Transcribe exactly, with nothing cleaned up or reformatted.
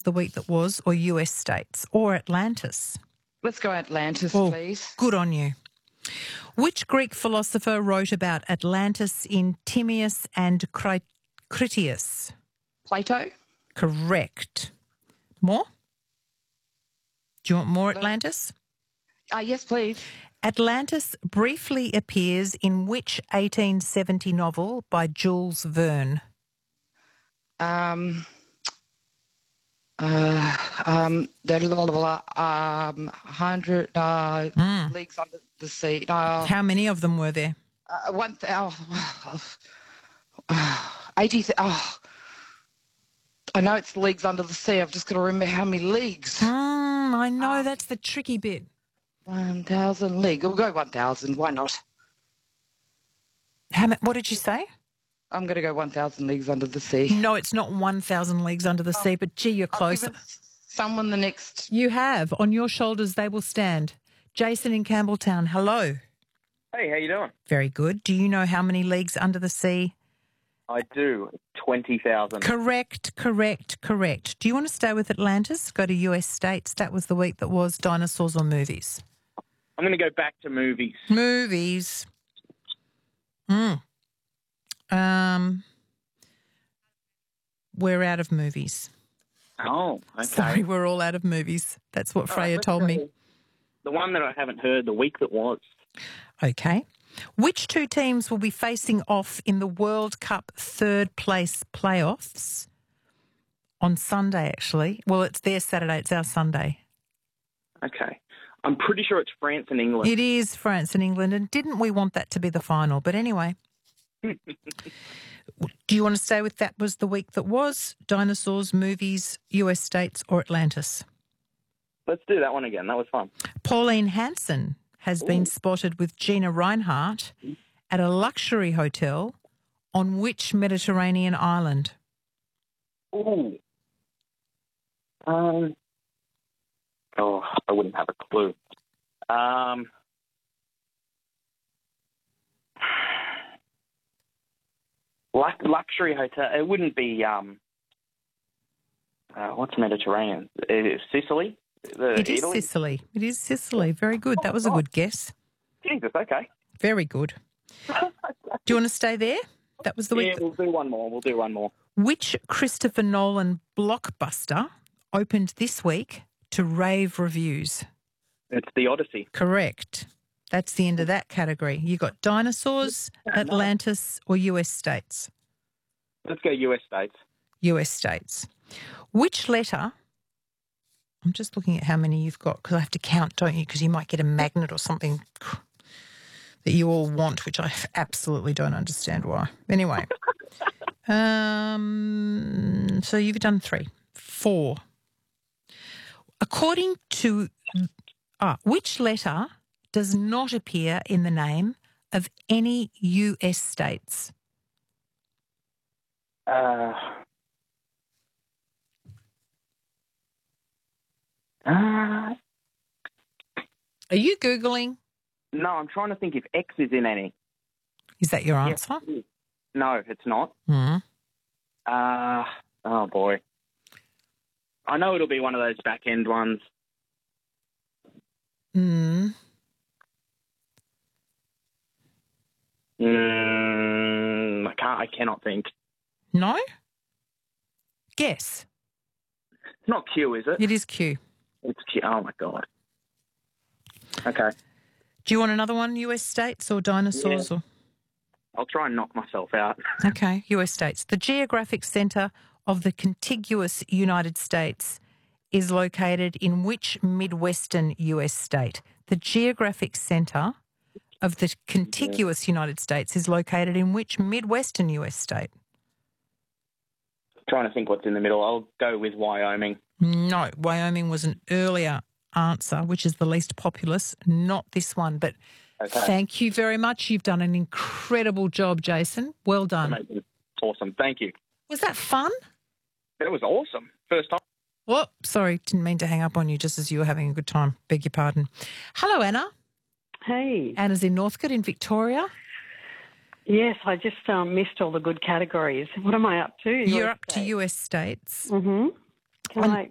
the week that was, or U S states, or Atlantis? Let's go Atlantis, Oh, please. good on you. Which Greek philosopher wrote about Atlantis in Timaeus and Cri- Critias? Plato? Correct. More? Do you want more Atlantis? Uh, yes, please. Atlantis briefly appears in which eighteen seventy novel by Jules Verne? Um, uh, um, the little, um, hundred uh, Mm. leagues under the sea. No, How many of them were there? uh, one thousand. eighty. Oh, I know it's leagues under the sea. I've just got to remember how many leagues. Mm, I know, that's the tricky bit. One thousand league. We'll go one thousand. Why not? How, ma- what did you say? I'm going to go one thousand leagues under the sea. No, it's not one thousand leagues under the sea, but gee, you're I'll close. give it someone the next. You have. On your shoulders they will stand. Jason in Campbelltown, hello. Hey, how you doing? Very good. Do you know how many leagues under the sea? I do. twenty thousand. Correct, correct, correct. Do you want to stay with Atlantis? Go to U S states. That was the week that was dinosaurs or movies? I'm going to go back to movies. Movies. Mm. Um, we're out of movies. Oh, okay. Sorry, we're all out of movies. That's what All Freya right, let's told me. go. The one that I haven't heard, the week that was. Okay. Which two teams will be facing off in the World Cup third place playoffs on Sunday, actually? Well, it's their Saturday. It's our Sunday. Okay. I'm pretty sure it's France and England. It is France and England, and didn't we want that to be the final? But anyway. Do you want to stay with that was the week that was? Dinosaurs, movies, U S states or Atlantis? Let's do that one again. That was fun. Pauline Hanson has Ooh. been spotted with Gina Reinhardt at a luxury hotel on which Mediterranean island? Ooh. Um. Oh, I wouldn't have a clue. Um. Lux- luxury hotel. It wouldn't be. Um. Uh, what's Mediterranean? Uh, Sicily. The It is Italy? Sicily. It is Sicily. Very good. That was a good guess. Jesus. Okay. Very good. Do you want to stay there? That was the week. Yeah, we'll do one more. We'll do one more. Which Christopher Nolan blockbuster opened this week to rave reviews? It's the Odyssey. Correct. That's the end of that category. You got dinosaurs, Atlantis, or U S states? Let's go U S states. U S states. Which letter? I'm just looking at how many you've got because I have to count, don't you? Because you might get a magnet or something that you all want, which I absolutely don't understand why. Anyway, um, so you've done three, four. According to ah, which letter does not appear in the name of any U S states? Uh, uh, Are you Googling? no, I'm trying to think if X is in any. Is that your answer? Yes. No, it's not. Mm. Uh, oh, boy. I know it'll be one of those back-end ones. Mm. Mm, I can't. I cannot think. No? Guess. It's not Q, is it? It is Q. It's Q. Oh, my God. Okay. Do you want another one, U S states or dinosaurs? Yeah. Or I'll try and knock myself out. Okay, U S states. The geographic centre of the contiguous United States is located in which Midwestern U S state? The geographic centre of the contiguous United States is located in which Midwestern U S state? Trying to think what's in the middle. I'll go with Wyoming. No, Wyoming was an earlier answer, which is the least populous, not this one. But Okay. thank you very much. You've done an incredible job, Jason. Well done. Amazing. Awesome. Thank you. Was that fun? It was awesome. First time. Whoop, sorry, didn't mean to hang up on you just as you were having a good time. Beg your pardon. Hello, Anna. Hey. Anna's in Northcote in Victoria. Yes, I just um, missed all the good categories. What am I up to? You're up to U S states. Mm-hmm. Can Um, I